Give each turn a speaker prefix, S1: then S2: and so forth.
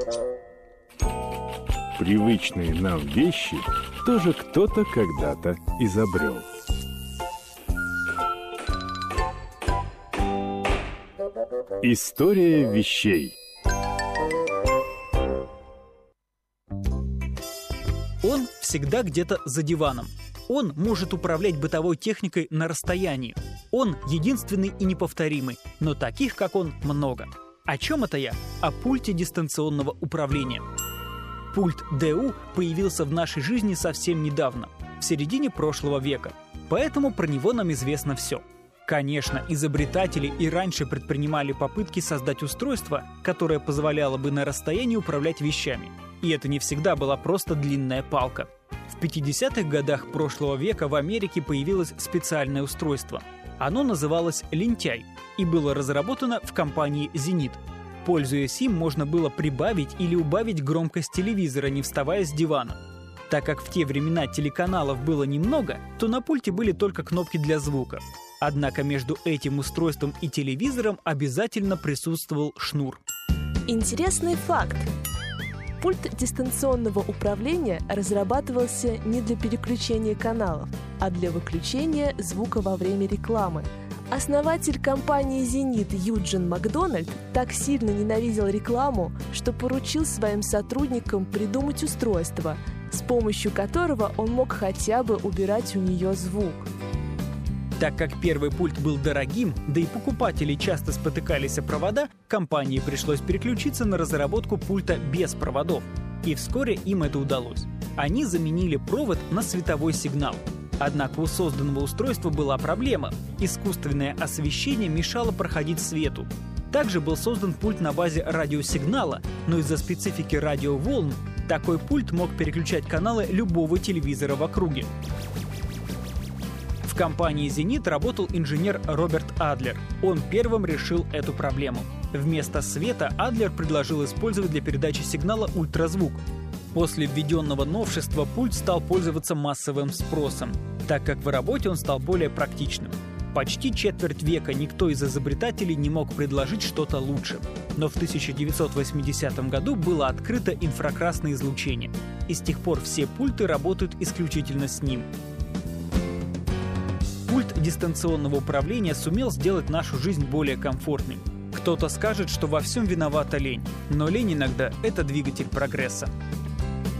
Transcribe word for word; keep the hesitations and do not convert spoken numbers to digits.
S1: Привычные нам вещи тоже кто-то когда-то изобрел. История вещей.
S2: Он всегда где-то за диваном. Он может управлять бытовой техникой на расстоянии. Он единственный и неповторимый, но таких, как он, много. О чем это я? О пульте дистанционного управления. Пульт ДУ появился в нашей жизни совсем недавно, в середине прошлого века. Поэтому про него нам известно все. Конечно, изобретатели и раньше предпринимали попытки создать устройство, которое позволяло бы на расстоянии управлять вещами. И это не всегда была просто длинная палка. В пятидесятых годах прошлого века в Америке появилось специальное устройство. Оно называлось «Лентяй» и было разработано в компании «Зенит». Пользуясь им, можно было прибавить или убавить громкость телевизора, не вставая с дивана. Так как в те времена телеканалов было немного, то на пульте были только кнопки для звука. Однако между этим устройством и телевизором обязательно присутствовал шнур.
S3: Интересный факт. Пульт дистанционного управления разрабатывался не для переключения каналов, а для выключения звука во время рекламы. Основатель компании «Зенит» Юджин Макдональд так сильно ненавидел рекламу, что поручил своим сотрудникам придумать устройство, с помощью которого он мог хотя бы убирать у нее звук.
S2: Так как первый пульт был дорогим, да и покупатели часто спотыкались о провода, компании пришлось переключиться на разработку пульта без проводов. И вскоре им это удалось. Они заменили провод на световой сигнал. Однако у созданного устройства была проблема. Искусственное освещение мешало проходить свету. Также был создан пульт на базе радиосигнала, но из-за специфики радиоволн такой пульт мог переключать каналы любого телевизора в округе. В компании «Зенит» работал инженер Роберт Адлер. Он первым решил эту проблему. Вместо света Адлер предложил использовать для передачи сигнала ультразвук. После введенного новшества пульт стал пользоваться массовым спросом, так как в работе он стал более практичным. Почти четверть века никто из изобретателей не мог предложить что-то лучше. Но в тысяча девятьсот восьмидесятом году было открыто инфракрасное излучение. И с тех пор все пульты работают исключительно с ним. Пульт дистанционного управления сумел сделать нашу жизнь более комфортной. Кто-то скажет, что во всем виновата лень, но лень иногда — это двигатель прогресса.